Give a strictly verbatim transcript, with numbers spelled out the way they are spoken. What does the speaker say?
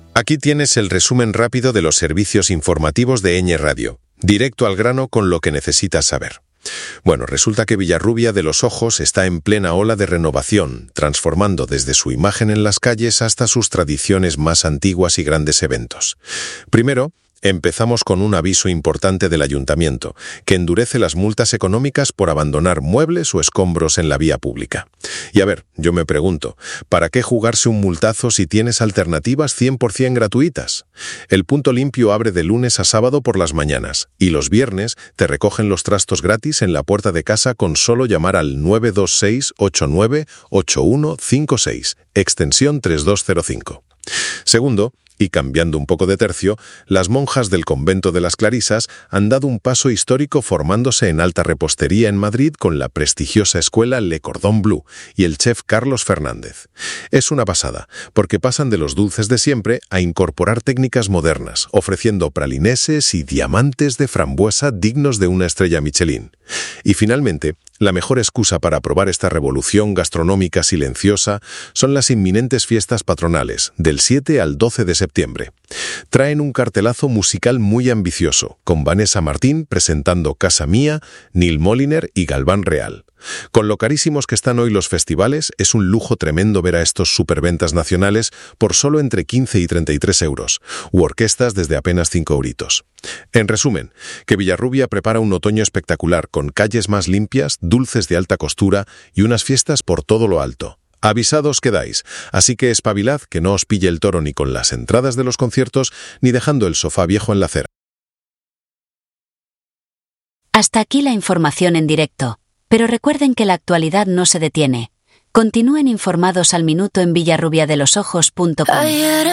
Aquí tienes el resumen rápido de los servicios informativos de Eñe Radio, directo al grano con lo que necesitas saber. Bueno, resulta que Villarrubia de los Ojos está en plena ola de renovación, transformando desde su imagen en las calles hasta sus tradiciones más antiguas y grandes eventos. Primero, empezamos con un aviso importante del ayuntamiento, que endurece las multas económicas por abandonar muebles o escombros en la vía pública. Y a ver, yo me pregunto, ¿para qué jugarse un multazo si tienes alternativas cien por cien gratuitas? El Punto Limpio abre de lunes a sábado por las mañanas, y los viernes te recogen los trastos gratis en la puerta de casa con solo llamar al nueve dos seis, ocho nueve, ocho uno cinco seis, extensión tres dos cero cinco. Segundo, y cambiando un poco de tercio, las monjas del convento de las Clarisas han dado un paso histórico formándose en alta repostería en Madrid con la prestigiosa escuela Le Cordon Bleu y el chef Carlos Fernández. Es una pasada, porque pasan de los dulces de siempre a incorporar técnicas modernas, ofreciendo pralineses y diamantes de frambuesa dignos de una estrella Michelin. Y finalmente, la mejor excusa para probar esta revolución gastronómica silenciosa son las inminentes fiestas patronales, del siete al doce de septiembre. Traen un cartelazo musical muy ambicioso, con Vanessa Martín presentando Casa Mía, Neil Moliner y Galván Real. Con lo carísimos que están hoy los festivales, es un lujo tremendo ver a estos superventas nacionales por solo entre quince y treinta y tres euros, u orquestas desde apenas cinco euritos. En resumen, que Villarrubia prepara un otoño espectacular con calles más limpias, dulces de alta costura y unas fiestas por todo lo alto. Avisados quedáis, así que espabilad que no os pille el toro ni con las entradas de los conciertos ni dejando el sofá viejo en la acera. Hasta aquí la información en directo. Pero recuerden que la actualidad no se detiene. Continúen informados al minuto en villarrubiadelosojos punto com.